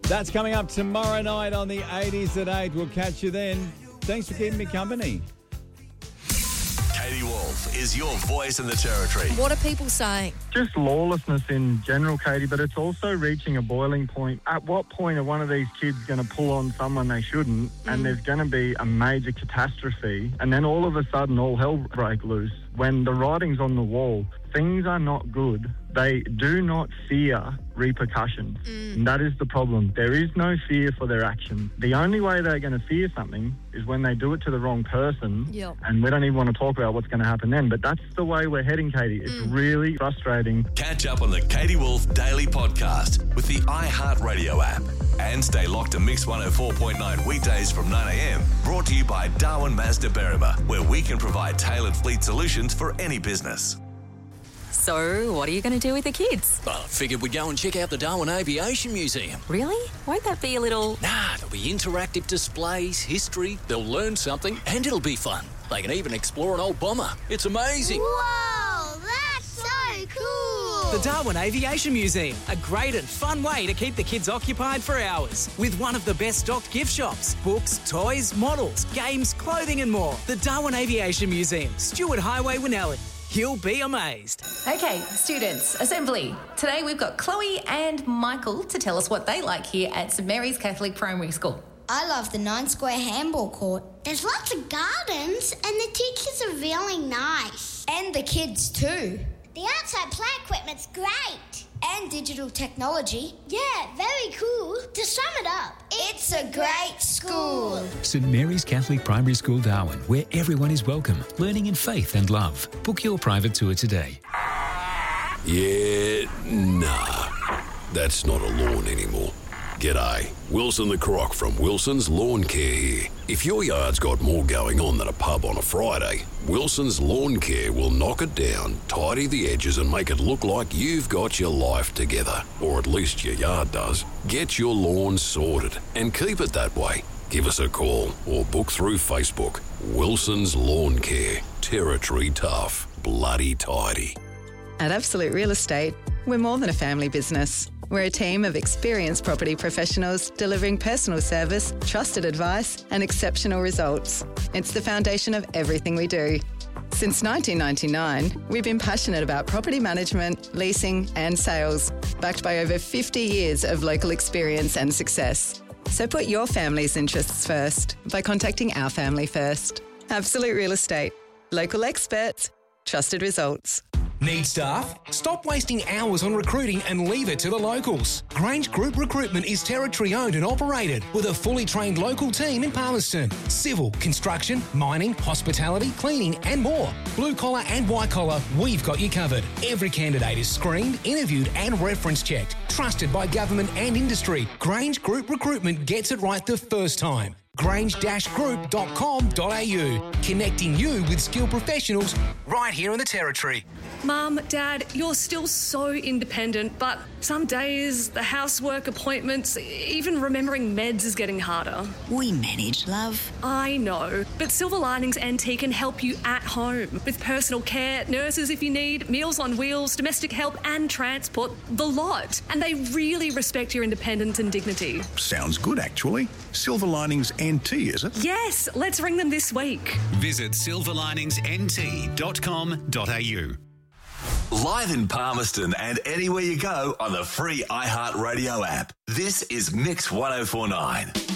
That's coming up tomorrow night on the 80s at 8. We'll catch you then. Thanks for keeping me company. Katie Wolf is your voice in the Territory. What are people saying? Just lawlessness in general, Katie, but it's also reaching a boiling point. At what point are one of these kids going to pull on someone they shouldn't, and there's going to be a major catastrophe, and then all of a sudden all hell break loose? When the writing's on the wall, things are not good. They do not fear repercussions. And that is the problem. There is no fear for their action. The only way they're going to fear something is when they do it to the wrong person. Yep. And we don't even want to talk about what's going to happen then. But that's the way we're heading, Katie. It's really frustrating. Catch up on the Katie Wolf Daily Podcast with the iHeartRadio app. And stay locked to Mix 104.9 weekdays from 9am. Brought to you by Darwin Mazda Berrima, where we can provide tailored fleet solutions for any business. So, what are you going to do with the kids? I figured we'd go and check out the Darwin Aviation Museum. Really? Won't that be a little... Nah, there'll be interactive displays, history, they'll learn something, and it'll be fun. They can even explore an old bomber. It's amazing. Whoa, that's so cool! The Darwin Aviation Museum, a great and fun way to keep the kids occupied for hours. With one of the best stocked gift shops, books, toys, models, games, clothing and more. The Darwin Aviation Museum, Stewart Highway, Winnelli. You'll be amazed. Okay, students, assembly. Today we've got Chloe and Michael to tell us what they like here at St Mary's Catholic Primary School. I love the 9-square handball court. There's lots of gardens and the teachers are really nice. And the kids too. The outside play equipment's great. And digital technology. Yeah, very cool. To sum it up, it's a great school. St Mary's Catholic Primary School, Darwin, where everyone is welcome, learning in faith and love. Book your private tour today. Yeah, nah. That's not a lawn anymore. G'day, Wilson the Croc from Wilson's Lawn Care here. If your yard's got more going on than a pub on a Friday, Wilson's Lawn Care will knock it down, tidy the edges and make it look like you've got your life together. Or at least your yard does. Get your lawn sorted and keep it that way. Give us a call or book through Facebook. Wilson's Lawn Care. Territory tough. Bloody tidy. At Absolute Real Estate, we're more than a family business. We're a team of experienced property professionals delivering personal service, trusted advice, and exceptional results. It's the foundation of everything we do. Since 1999, we've been passionate about property management, leasing, and sales, backed by over 50 years of local experience and success. So put your family's interests first by contacting our family first. Absolute Real Estate. Local experts. Trusted results. Need staff? Stop wasting hours on recruiting and leave it to the locals. Grange Group Recruitment is Territory owned and operated with a fully trained local team in Palmerston. Civil, construction, mining, hospitality, cleaning and more. Blue collar and white collar, we've got you covered. Every candidate is screened, interviewed and reference checked. Trusted by government and industry. Grange Group Recruitment gets it right the first time. Grange-group.com.au, connecting you with skilled professionals right here in the Territory. Mum, Dad, you're still so independent, but some days the housework, appointments, even remembering meds is getting harder. We manage, love. I know, but Silver Linings NT can help you at home with personal care, nurses if you need, meals on wheels, domestic help and transport, the lot. And they really respect your independence and dignity. Sounds good, actually. Silver Linings NT, is it? Yes, let's ring them this week. Visit silverliningsnt.com.au. Live in Palmerston and anywhere you go on the free iHeartRadio app. This is Mix 104.9.